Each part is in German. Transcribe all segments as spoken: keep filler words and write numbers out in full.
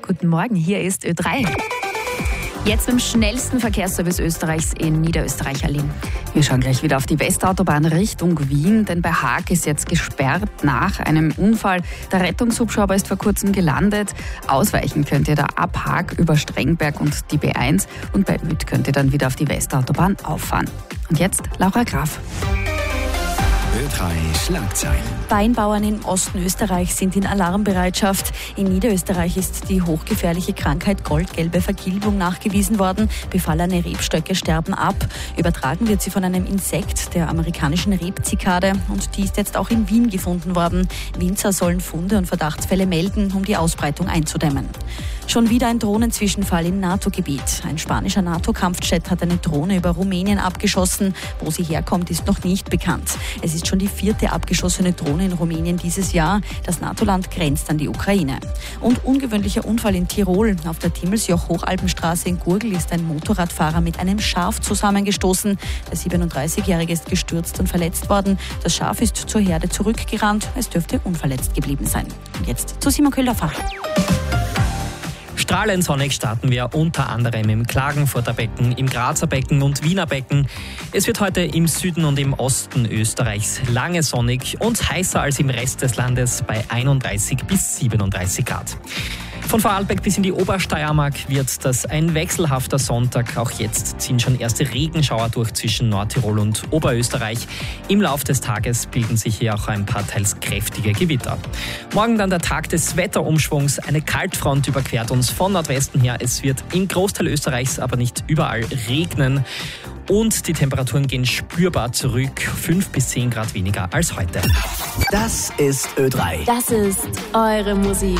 Guten Morgen, hier ist Ö drei. Jetzt mit dem schnellsten Verkehrsservice Österreichs in Niederösterreich, Aline. Wir schauen gleich wieder auf die Westautobahn Richtung Wien, denn bei Haag ist jetzt gesperrt nach einem Unfall. Der Rettungshubschrauber ist vor kurzem gelandet. Ausweichen könnt ihr da ab Haag über Strengberg und die B eins und bei Ueth könnt ihr dann wieder auf die Westautobahn auffahren. Und jetzt Laura Graf. Ö drei Schlagzeilen. Weinbauern im Osten Österreichs sind in Alarmbereitschaft. In Niederösterreich ist die hochgefährliche Krankheit goldgelbe Vergilbung nachgewiesen worden. Befallene Rebstöcke sterben ab. Übertragen wird sie von einem Insekt, der amerikanischen Rebzikade. Und die ist jetzt auch in Wien gefunden worden. Winzer sollen Funde und Verdachtsfälle melden, um die Ausbreitung einzudämmen. Schon wieder ein Drohnenzwischenfall im NATO-Gebiet. Ein spanischer NATO-Kampfjet hat eine Drohne über Rumänien abgeschossen. Wo sie herkommt, ist noch nicht bekannt. Es ist schon die vierte abgeschossene Drohne in Rumänien dieses Jahr. Das NATO-Land grenzt an die Ukraine. Und ungewöhnlicher Unfall in Tirol. Auf der Timmelsjoch-Hochalpenstraße in Gurgl ist ein Motorradfahrer mit einem Schaf zusammengestoßen. Der siebenunddreißigjährige ist gestürzt und verletzt worden. Das Schaf ist zur Herde zurückgerannt. Es dürfte unverletzt geblieben sein. Und jetzt zu Simon Köhlerfer. Strahlend sonnig starten wir unter anderem im Klagenfurter Becken, im Grazer Becken und Wiener Becken. Es wird heute im Süden und im Osten Österreichs lange sonnig und heißer als im Rest des Landes bei einunddreißig bis siebenunddreißig Grad. Von Vorarlberg bis in die Obersteiermark wird das ein wechselhafter Sonntag. Auch jetzt ziehen schon erste Regenschauer durch zwischen Nordtirol und Oberösterreich. Im Lauf des Tages bilden sich hier auch ein paar teils kräftige Gewitter. Morgen dann der Tag des Wetterumschwungs. Eine Kaltfront überquert uns von Nordwesten her. Es wird im Großteil Österreichs aber nicht überall regnen. Und die Temperaturen gehen spürbar zurück. fünf bis zehn Grad weniger als heute. Das ist Ö drei. Das ist eure Musik.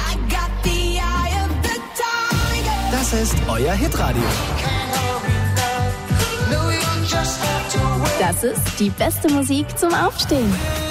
Das ist euer Hitradio. Das ist die beste Musik zum Aufstehen.